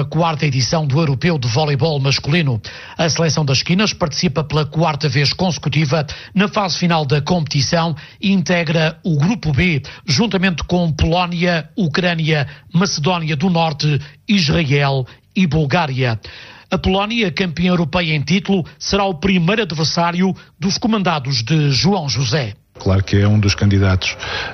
14ª edição do Europeu de Voleibol Masculino. A seleção das Quinas participa pela 4ª vez consecutiva na fase final da competição e integra o Grupo B, juntamente com Polónia, Ucrânia, Macedónia do Norte, Israel e Bulgária. A Polónia, campeã europeia em título, será o primeiro adversário dos comandados de João José. Claro que é um dos candidatos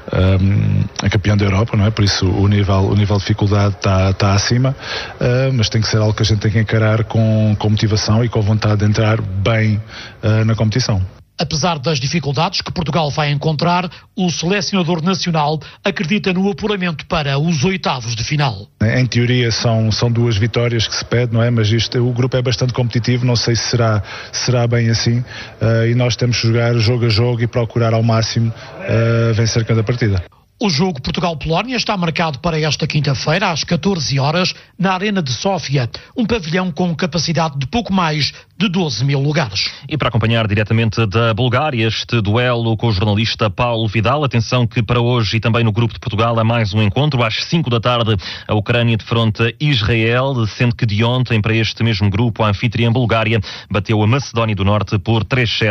a campeão da Europa, não é? Por isso o nível de dificuldade está acima, mas tem que ser algo que a gente tem que encarar com motivação e com vontade de entrar bem na competição. Apesar das dificuldades que Portugal vai encontrar, o selecionador nacional acredita no apuramento para os oitavos de final. Em teoria são 2 vitórias que se pede, não é? Mas o grupo é bastante competitivo, não sei se será bem assim, e nós temos que jogar jogo a jogo e procurar ao máximo vencer cada partida. O jogo Portugal-Polónia está marcado para esta quinta-feira, às 14 horas, na Arena de Sófia, um pavilhão com capacidade de pouco mais de 12 mil lugares. E para acompanhar diretamente da Bulgária este duelo com o jornalista Paulo Vidal, atenção que para hoje e também no Grupo de Portugal há mais um encontro, às 5 da tarde a Ucrânia defronta Israel, sendo que de ontem para este mesmo grupo a anfitriã Bulgária bateu a Macedónia do Norte por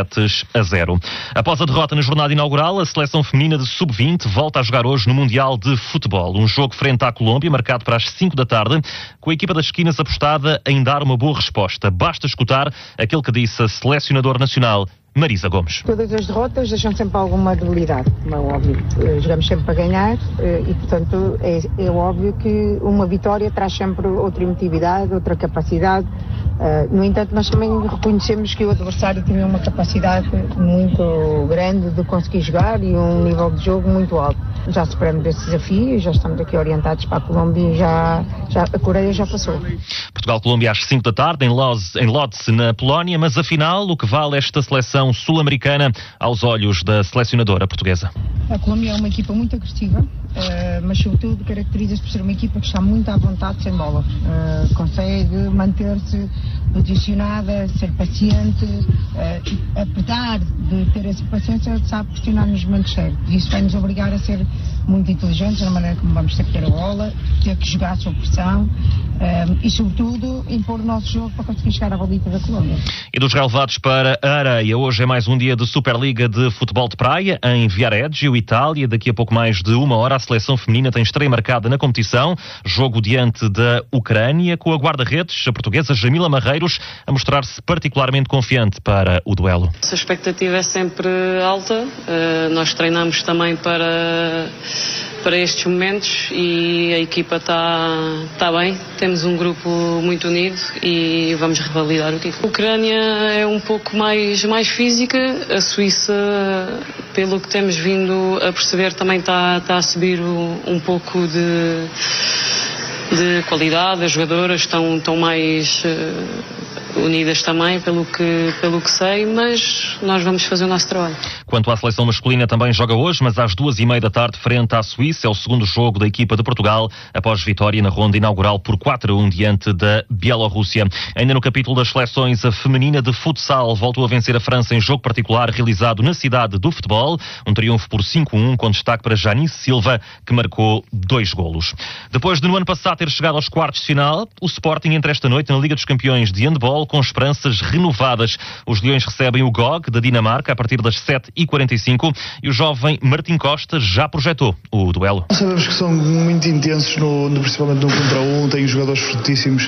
3-0. Após a derrota na jornada inaugural, a seleção feminina de sub-20 volta a jogar hoje no Mundial de Futebol. Um jogo frente à Colômbia, marcado para as 5 da tarde, com a equipa das Quinas apostada em dar uma boa resposta. Basta escutar aquilo que disse a selecionadora nacional, Marisa Gomes. Todas as derrotas deixam sempre alguma debilidade, como é óbvio. Jogamos sempre para ganhar e, portanto, é óbvio que uma vitória traz sempre outra emotividade, outra capacidade. No entanto, nós também reconhecemos que o adversário tinha uma capacidade muito grande de conseguir jogar e um nível de jogo muito alto. Já superamos esse desafio, já estamos aqui orientados para a Colômbia e já a Coreia já passou. Portugal-Colômbia às 5 da tarde, em Lodz, na Polónia, mas afinal o que vale esta seleção sul-americana aos olhos da selecionadora portuguesa? A Colômbia é uma equipa muito agressiva, mas sobretudo caracteriza-se por ser uma equipa que está muito à vontade sem bola. Consegue manter-se posicionada, ser paciente, apesar de ter essa paciência, sabe pressionar nos momentos certos. Isso vai nos obrigar a ser muito inteligentes na maneira como vamos ter que ter a bola, ter que jogar sob pressão e, sobretudo, impor o nosso jogo para conseguir chegar à bolita da Colômbia. E dos relevados para a areia, hoje é mais um dia de Superliga de Futebol de Praia em Viareggio, Itália. Daqui a pouco mais de 1 hora a seleção feminina tem estreia marcada na competição, jogo diante da Ucrânia, com a guarda-redes, a portuguesa Jamila Marreiros, a mostrar-se particularmente confiante para o duelo. A expectativa é sempre alta, nós treinamos também para estes momentos e a equipa está bem, temos um grupo muito unido e vamos revalidar o título. A Ucrânia é um pouco mais física, a Suíça, pelo que temos vindo a perceber, também está a subir um pouco de qualidade, as jogadoras estão mais unidas também, pelo que sei, mas nós vamos fazer o nosso trabalho. Quanto à seleção masculina, também joga hoje, mas às 2:30 da tarde, frente à Suíça. É o segundo jogo da equipa de Portugal, após vitória na ronda inaugural por 4-1 diante da Bielorrússia. Ainda no capítulo das seleções, a feminina de futsal voltou a vencer a França em jogo particular realizado na cidade do futebol. Um triunfo por 5-1, com destaque para Janice Silva, que marcou 2 golos. Depois de no ano passado ter chegado aos quartos de final, o Sporting entra esta noite na Liga dos Campeões de Handball com esperanças renovadas. Os Leões recebem o GOG da Dinamarca a partir das 7h45 e o jovem Martim Costa já projetou o duelo. Sabemos que são muito intensos, principalmente no contra 1, têm jogadores fortíssimos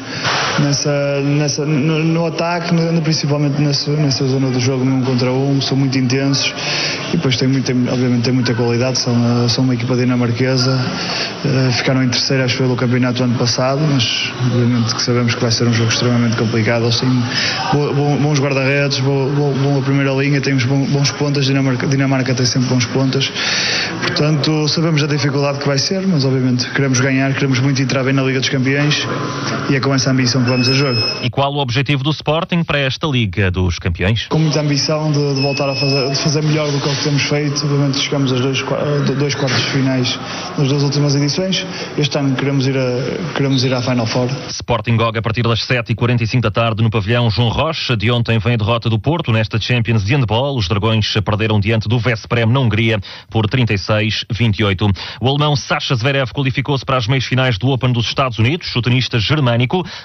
no ataque, principalmente nessa zona do jogo, no contra 1, são muito intensos e depois obviamente tem muita qualidade, são uma equipa dinamarquesa, ficaram em terceira, acho que foi do campeonato ano passado, mas obviamente que sabemos que vai ser um jogo extremamente complicado. Eles têm bons guarda-redes, boa primeira linha, temos bons pontas, Dinamarca tem sempre bons pontas, portanto sabemos a dificuldade que vai ser, mas obviamente queremos ganhar, queremos muito entrar bem na Liga dos Campeões e é com essa ambição que vamos a jogo. E qual o objetivo do Sporting para esta Liga dos Campeões? Com muita ambição de voltar a fazer melhor do que o que temos feito. Obviamente chegamos aos dois quartos de finais nas 2 últimas edições. Este ano queremos ir à Final Four. Sporting GOG a partir das 7h45 da tarde no pavilhão João Rocha. De ontem vem a derrota do Porto nesta Champions de Handball. Os Dragões perderam diante do Veszprém na Hungria por 36-28. O alemão Sasha Zverev qualificou-se para as meias finais do Open dos Estados Unidos. O tenista germânico